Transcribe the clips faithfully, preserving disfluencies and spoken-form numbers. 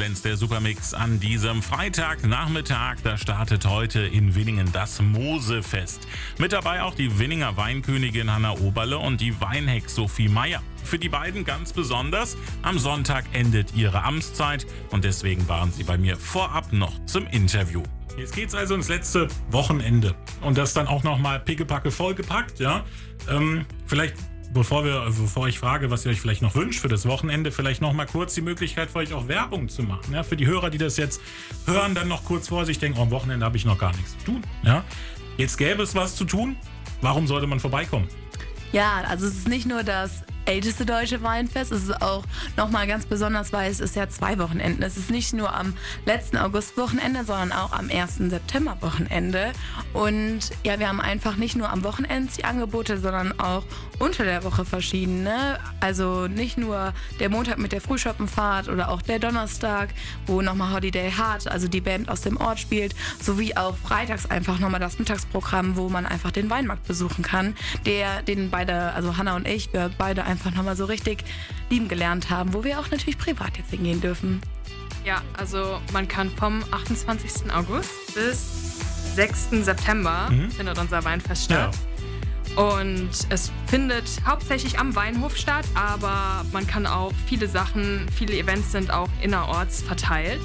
glänzt der Supermix an diesem Freitagnachmittag. Da startet heute in Winningen das Mosefest. Mit dabei auch die Winninger Weinkönigin Hanna Oberle und die Weinhex Sophie Meyer. Für die beiden ganz besonders, am Sonntag endet ihre Amtszeit und deswegen waren sie bei mir vorab noch zum Interview. Jetzt geht's also ins letzte Wochenende und das dann auch nochmal pickepacke vollgepackt, ja. Ähm, vielleicht, bevor, wir, bevor ich frage, was ihr euch vielleicht noch wünscht für das Wochenende, vielleicht nochmal kurz die Möglichkeit für euch auch Werbung zu machen. Ja? Für die Hörer, die das jetzt hören, dann noch kurz vor sich denken, oh, am Wochenende habe ich noch gar nichts zu tun. Ja? Jetzt gäbe es was zu tun, warum sollte man vorbeikommen? Ja, also es ist nicht nur das älteste deutsche Weinfest, es ist auch nochmal ganz besonders, weil es ist ja zwei Wochenenden. Es ist nicht nur am letzten Augustwochenende, sondern auch am ersten Septemberwochenende. Und ja, wir haben einfach nicht nur am Wochenende die Angebote, sondern auch unter der Woche verschiedene. Also nicht nur der Montag mit der Frühschoppenfahrt oder auch der Donnerstag, wo nochmal Holiday Heart, also die Band aus dem Ort spielt, sowie auch freitags einfach nochmal das Mittagsprogramm, wo man einfach den Weinmarkt besuchen kann, der, den beide, also Hanna und ich, wir beide einfach nochmal so richtig lieben gelernt haben, wo wir auch natürlich privat jetzt hingehen dürfen. Ja, also man kann vom achtundzwanzigsten August bis sechsten September mhm. findet unser Weinfest statt. Ja. Und es findet hauptsächlich am Weinhof statt, aber man kann auch viele Sachen, viele Events sind auch innerorts verteilt.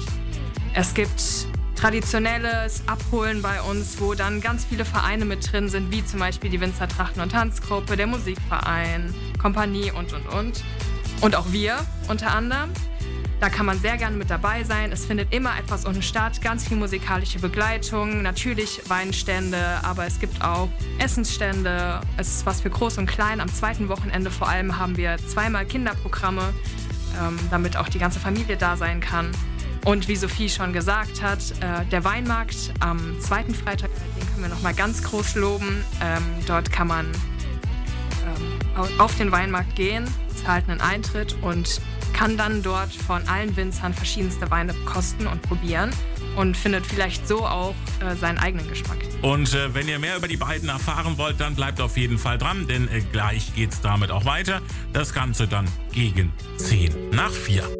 Es gibt traditionelles Abholen bei uns, wo dann ganz viele Vereine mit drin sind, wie zum Beispiel die Winzer Trachten- und Tanzgruppe, der Musikverein, Kompanie und, und, und. Und auch wir unter anderem. Da kann man sehr gerne mit dabei sein. Es findet immer etwas unten statt, ganz viel musikalische Begleitung, natürlich Weinstände, aber es gibt auch Essensstände. Es ist was für Groß und Klein. Am zweiten Wochenende vor allem haben wir zweimal Kinderprogramme, ähm, damit auch die ganze Familie da sein kann. Und wie Sophie schon gesagt hat, äh, der Weinmarkt am zweiten Freitag, den können wir noch mal ganz groß loben. Ähm, dort kann man ähm, auf den Weinmarkt gehen, zahlt einen Eintritt und kann dann dort von allen Winzern verschiedenste Weine kosten und probieren und findet vielleicht so auch äh, seinen eigenen Geschmack. Und äh, wenn ihr mehr über die beiden erfahren wollt, dann bleibt auf jeden Fall dran, denn äh, gleich geht's damit auch weiter. Das Ganze dann gegen zehn nach vier.